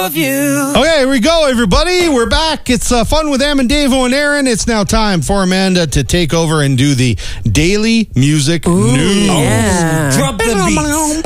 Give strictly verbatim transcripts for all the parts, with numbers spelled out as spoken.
of you. Okay, here we go, everybody. We're back. It's uh, fun with Em and Davo and Aaron. It's now time for Amanda to take over and do the daily music Ooh, news. Yeah. Drop the beats.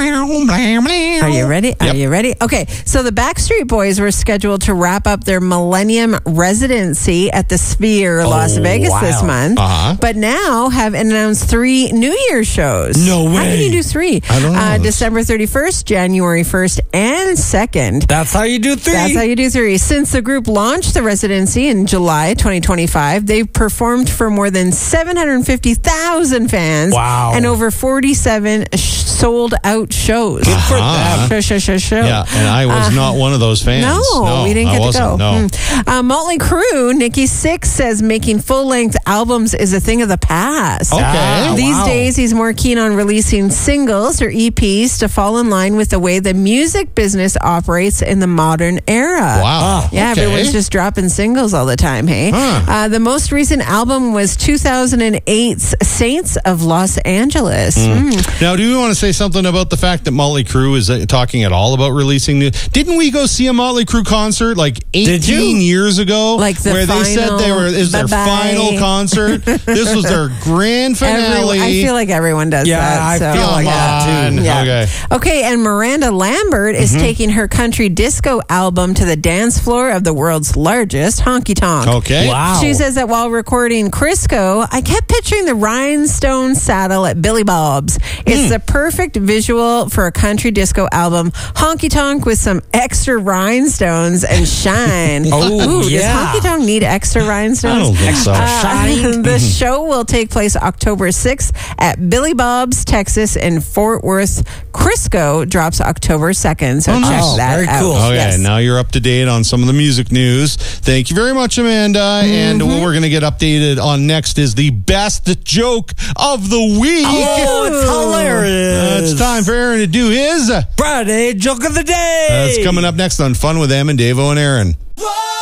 Are you ready? Are Yep. you ready? Okay, so the Backstreet Boys were scheduled to wrap up their Millennium residency at the Sphere, Las Vegas wow. this month, Uh-huh. but now have announced three New Year's shows. No How way. can you do three? I don't know. Uh, December thirty-first, January first, and second. That's how you do three. That's how you do three. Since the group launched the residency in July twenty twenty-five, they've performed for more than seven hundred fifty thousand fans. Wow. And over forty-seven sh- sold out shows. Good for Uh-huh. them. Show, show, show, show. Yeah, and I was not one of those fans. No, we didn't I get wasn't, to go. No. Hmm. Uh, Motley Crue, Nikki Sixx says making full-length albums is a thing of the past. Okay. Ah, These wow. days, he's more keen on releasing singles or E Ps to fall in line with the way the music business operates in the modern era. Wow. Yeah, okay. everyone's just dropping singles all the time, hey? Huh. Uh, the most recent album was two thousand eight's Saints of Los Angeles. Mm. Now, do you want to say something about the fact that Motley Crue is uh, talking at all about releasing new? Didn't we go see a Motley Crue concert like Did you? eighteen years ago? Like the where they said they were is their final- final bye-bye. concert. This was their grand finale. Every, I feel like everyone does Yeah, that. I so. feel like that Come too. on. Yeah. Okay. Okay, and Miranda Lambert is taking her country disco album to the dance floor of the world's largest honky tonk. Okay. Wow. She says that while recording Crisco, I kept picturing the rhinestone saddle at Billy Bob's. It's the perfect visual for a country disco album. Honky tonk with some extra rhinestones and shine. Oh, Ooh, yeah. Does honky tonk need extra rhinestones? I don't think so. Uh, the show will take place October sixth at Billy Bob's, Texas, in Fort Worth. Crisco drops October second, so Oh, check nice. that Very out. cool. Okay, Yes. now you're up to date on some of the music news. Thank you very much, Amanda. And Mm-hmm. what we're going to get updated on next is the best joke of the week. Oh, it's hilarious. It's time for Aaron to do his. Friday joke of the day. That's coming up next on Fun with Em and Davo and Aaron. Whoa!